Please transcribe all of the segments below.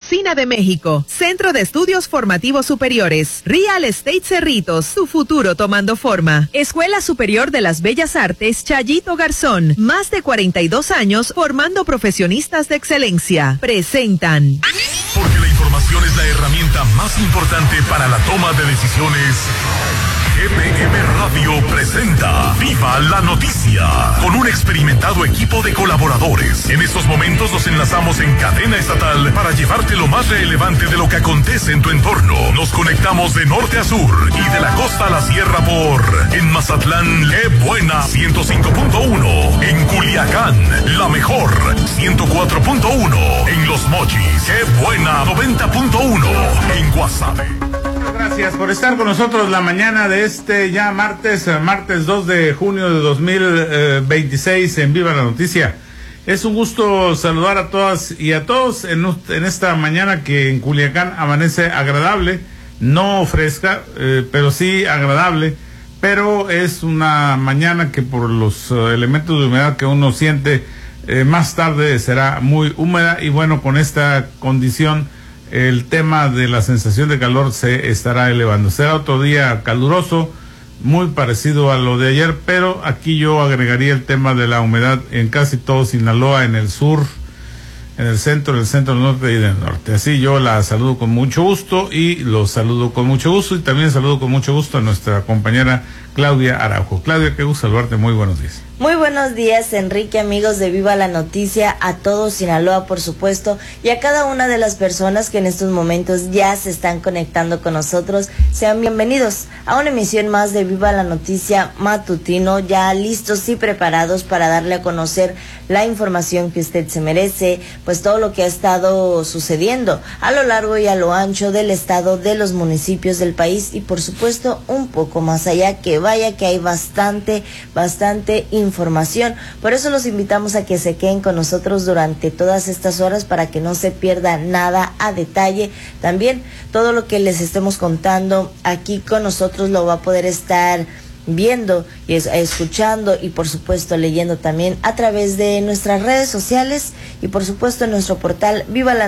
Cocina de México, Centro de Estudios Formativos Superiores, Real Estate Cerritos, su futuro tomando forma. Escuela Superior de las Bellas Artes, Chayito Garzón, más de 42 años formando profesionistas de excelencia. Presentan. Porque la información es la herramienta más importante para la toma de decisiones. GPM Radio presenta Viva la Noticia, con un experimentado equipo de colaboradores. En estos momentos nos enlazamos en cadena estatal para llevarte lo más relevante de lo que acontece en tu entorno. Nos conectamos de norte a sur y de la costa a la sierra en Mazatlán, Qué Buena 105.1, en Culiacán, La Mejor 104.1, en Los Mochis, Qué Buena 90.1, en Guasave. Gracias por estar con nosotros la mañana de este ya martes 2 de junio de 2026 en Viva la Noticia. Es un gusto saludar a todas y a todos en esta mañana que en Culiacán amanece agradable, no fresca, pero sí agradable, pero es una mañana que por los elementos de humedad que uno siente más tarde será muy húmeda y bueno, con esta condición el tema de la sensación de calor se estará elevando. Será otro día caluroso, muy parecido a lo de ayer, pero aquí yo agregaría el tema de la humedad en casi todo Sinaloa, en el sur, en el centro, del norte y del norte. Así yo la saludo con mucho gusto y los saludo con mucho gusto y también saludo con mucho gusto a nuestra compañera Claudia Araujo. Claudia, qué gusto saludarte, muy buenos días. Muy buenos días, Enrique, amigos de Viva la Noticia, a todo Sinaloa, por supuesto, y a cada una de las personas que en estos momentos ya se están conectando con nosotros. Sean bienvenidos a una emisión más de Viva la Noticia matutino, ya listos y preparados para darle a conocer la información que usted se merece, pues todo lo que ha estado sucediendo a lo largo y a lo ancho del estado, de los municipios del país y por supuesto un poco más allá, que vaya que hay bastante información. Por eso los invitamos a que se queden con nosotros durante todas estas horas para que no se pierda nada a detalle. También todo lo que les estemos contando aquí con nosotros lo va a poder estar viendo y escuchando y por supuesto leyendo también a través de nuestras redes sociales y por supuesto en nuestro portal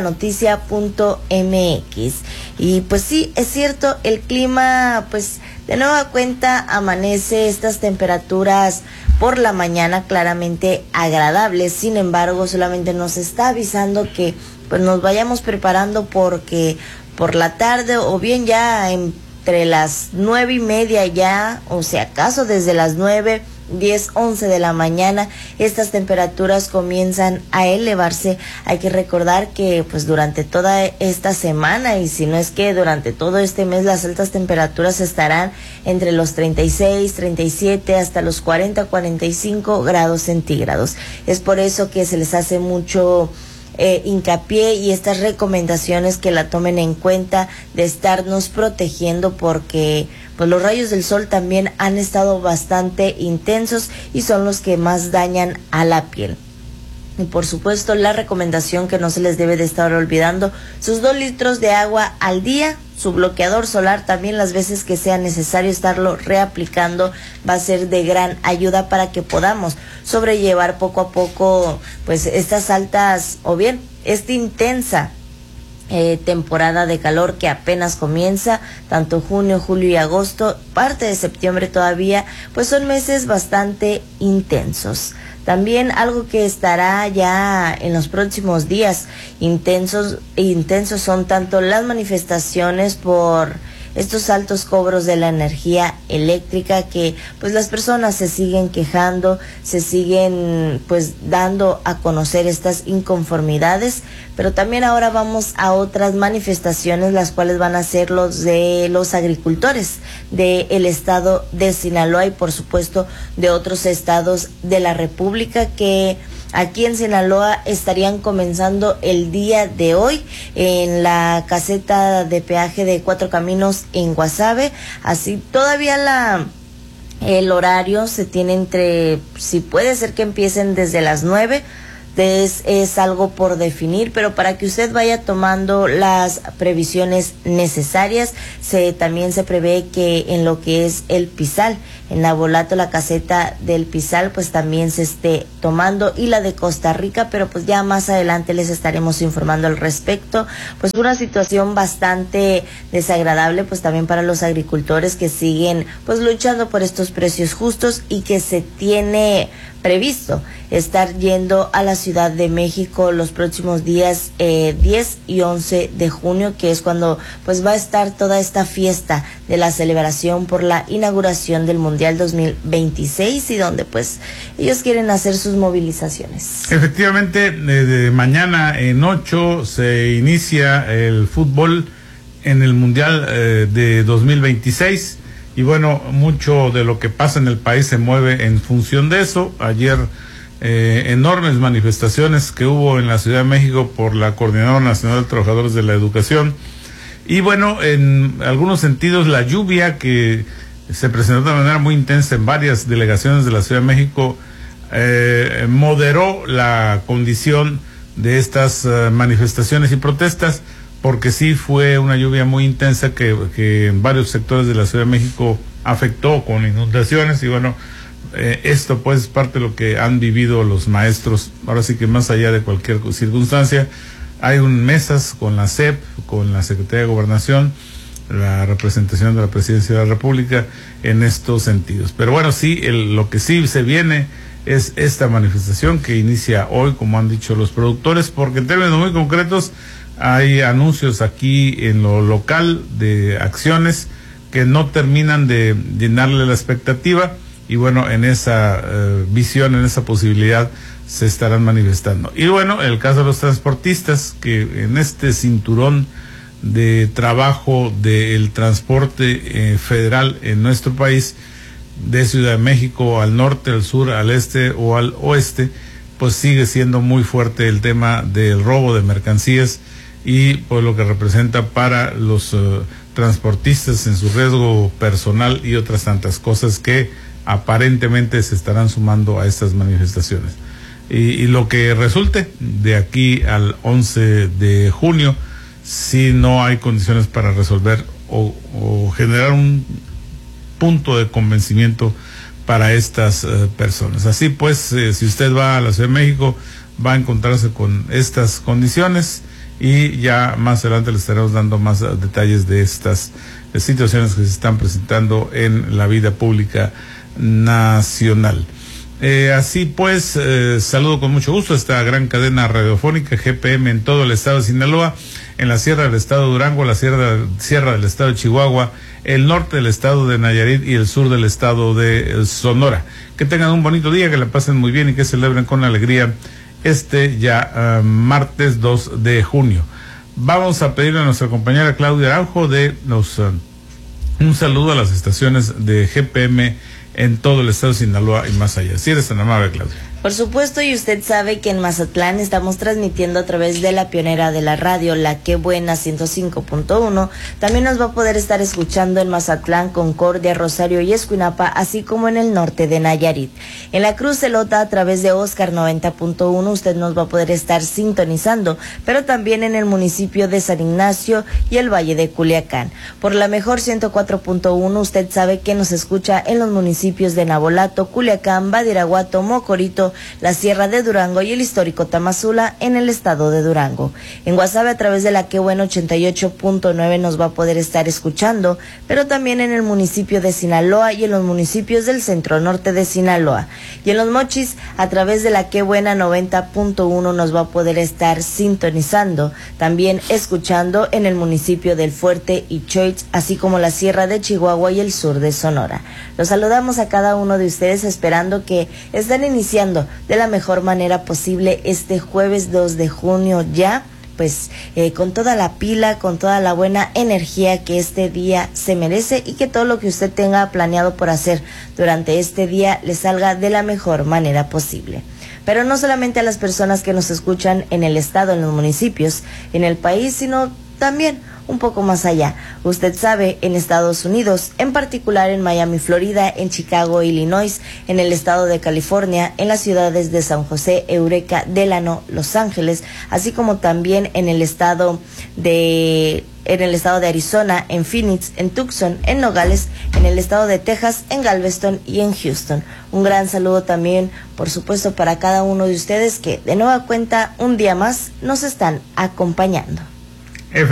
vivalanoticia.mx. Y pues sí, es cierto, el clima pues de nueva cuenta amanece estas temperaturas por la mañana claramente agradables, sin embargo solamente nos está avisando que pues nos vayamos preparando porque por la tarde o bien ya entre las 9:30 ya, o si acaso desde las 9, 10, 11 de la mañana, estas temperaturas comienzan a elevarse. Hay que recordar que pues durante toda esta semana y si no es que durante todo este mes las altas temperaturas estarán entre los 36, 37 hasta los 40, 45 grados centígrados. Es por eso que se les hace mucho hincapié y estas recomendaciones que la tomen en cuenta de estarnos protegiendo porque pues los rayos del sol también han estado bastante intensos y son los que más dañan a la piel. Y por supuesto la recomendación que no se les debe de estar olvidando, sus 2 litros de agua al día, su bloqueador solar también las veces que sea necesario estarlo reaplicando va a ser de gran ayuda para que podamos sobrellevar poco a poco pues estas altas o bien esta intensa temporada de calor que apenas comienza, tanto junio, julio y agosto, parte de septiembre todavía, pues son meses bastante intensos. También algo que estará ya en los próximos días intensos son tanto las manifestaciones por estos altos cobros de la energía eléctrica que pues las personas se siguen quejando, se siguen pues dando a conocer estas inconformidades, pero también ahora vamos a otras manifestaciones las cuales van a ser los de los agricultores del estado de Sinaloa y por supuesto de otros estados de la República que aquí en Sinaloa estarían comenzando el día de hoy en la caseta de peaje de Cuatro Caminos en Guasave. Así todavía el horario se tiene si puede ser que empiecen desde las 9, es algo por definir, pero para que usted vaya tomando las previsiones necesarias, también se prevé que en lo que es el Pizal, en Navolato, la caseta del Pizal, pues también se esté tomando, y la de Costa Rica, pero pues ya más adelante les estaremos informando al respecto. Pues una situación bastante desagradable, pues también para los agricultores que siguen pues luchando por estos precios justos, y que se tiene previsto estar yendo a la Ciudad de México los próximos días 10 y 11 de junio, que es cuando pues va a estar toda esta fiesta de la celebración por la inauguración del Mundial 2026, y donde pues ellos quieren hacer sus movilizaciones. Efectivamente, de mañana en 8 se inicia el fútbol en el Mundial de 2026. Y bueno, mucho de lo que pasa en el país se mueve en función de eso. Ayer enormes manifestaciones que hubo en la Ciudad de México por la Coordinadora Nacional de Trabajadores de la Educación. Y bueno, en algunos sentidos la lluvia que se presentó de manera muy intensa en varias delegaciones de la Ciudad de México moderó la condición de estas manifestaciones y protestas, porque sí fue una lluvia muy intensa que en varios sectores de la Ciudad de México afectó con inundaciones. Y bueno, esto pues es parte de lo que han vivido los maestros. Ahora sí que más allá de cualquier circunstancia, hay mesas con la SEP, con la Secretaría de Gobernación, la representación de la Presidencia de la República en estos sentidos. Pero bueno, sí, lo que sí se viene es esta manifestación que inicia hoy, como han dicho los productores, porque en términos muy concretos hay anuncios aquí en lo local de acciones que no terminan de llenarle la expectativa, y bueno, en esa visión, en esa posibilidad se estarán manifestando. Y bueno, el caso de los transportistas, que en este cinturón de trabajo del transporte federal en nuestro país, de Ciudad de México al norte, al sur, al este o al oeste, pues sigue siendo muy fuerte el tema del robo de mercancías, y pues lo que representa para los transportistas en su riesgo personal y otras tantas cosas que aparentemente se estarán sumando a estas manifestaciones. Y lo que resulte de aquí al 11 de junio, si no hay condiciones para resolver o generar un punto de convencimiento para estas personas. Así pues, si usted va a la Ciudad de México, va a encontrarse con estas condiciones, y ya más adelante les estaremos dando más detalles de estas situaciones que se están presentando en la vida pública nacional. Así pues, saludo con mucho gusto a esta gran cadena radiofónica GPM en todo el estado de Sinaloa, en la sierra del estado de Durango, la sierra del estado de Chihuahua, el norte del estado de Nayarit y el sur del estado de Sonora. Que tengan un bonito día, que la pasen muy bien y que celebren con alegría martes 2 de junio. Vamos a pedirle a nuestra compañera Claudia Araujo un saludo a las estaciones de GPM en todo el estado de Sinaloa y más allá. Si eres tan amable, Claudia. Por supuesto, y usted sabe que en Mazatlán estamos transmitiendo a través de la pionera de la radio, La Qué Buena 105.1. También nos va a poder estar escuchando en Mazatlán, Concordia, Rosario y Escuinapa, así como en el norte de Nayarit. En la Cruz Celota, a través de Oscar 90.1, usted nos va a poder estar sintonizando, pero también en el municipio de San Ignacio y el Valle de Culiacán. Por la mejor 104.1, usted sabe que nos escucha en los municipios de Navolato, Culiacán, Badiraguato, Mocorito, la Sierra de Durango y el histórico Tamazula en el estado de Durango. En Guasave, a través de la Qué Bueno 88.9 nos va a poder estar escuchando, pero también en el municipio de Sinaloa y en los municipios del centro norte de Sinaloa. Y en Los Mochis, a través de la Qué Buena 90.1 nos va a poder estar sintonizando, también escuchando en el municipio del Fuerte y Choix, así como la Sierra de Chihuahua y el sur de Sonora. Los saludamos a cada uno de ustedes, esperando que estén iniciando de la mejor manera posible este jueves 2 de junio ya, pues con toda la pila, con toda la buena energía que este día se merece, y que todo lo que usted tenga planeado por hacer durante este día le salga de la mejor manera posible. Pero no solamente a las personas que nos escuchan en el estado, en los municipios, en el país, sino también un poco más allá. usted sabe, en Estados Unidos, en particular en Miami, Florida, en Chicago, Illinois, en el estado de California, en las ciudades de San José, Eureka, Delano, Los Ángeles, así como también en el estado de Arizona, en Phoenix, en Tucson, en Nogales, en el estado de Texas, en Galveston y en Houston. Un gran saludo también, por supuesto, para cada uno de ustedes que de nueva cuenta un día más nos están acompañando.